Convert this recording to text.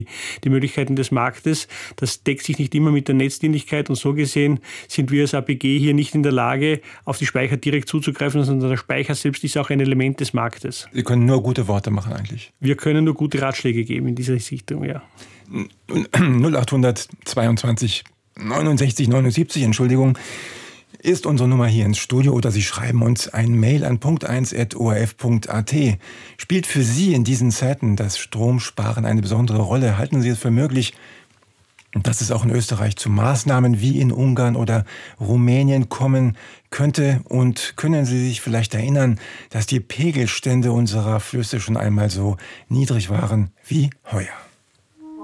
die Möglichkeiten des Marktes. Das deckt sich nicht immer mit der Netzdienlichkeit und so gesehen sind wir als APG hier nicht in der Lage, auf die Speicher direkt zuzugreifen, sondern der Speicher selbst ist auch ein Element des Marktes. Sie können nur gute Worte machen eigentlich. Wir können nur gute Ratschläge geben in dieser Richtung, ja. 0800 22 69 79, Entschuldigung, ist unsere Nummer hier ins Studio oder Sie schreiben uns ein Mail an punkt1@orf.at. Spielt für Sie in diesen Zeiten das Stromsparen eine besondere Rolle? Halten Sie es für möglich, dass es auch in Österreich zu Maßnahmen wie in Ungarn oder Rumänien kommen könnte? Und können Sie sich vielleicht erinnern, dass die Pegelstände unserer Flüsse schon einmal so niedrig waren wie heuer?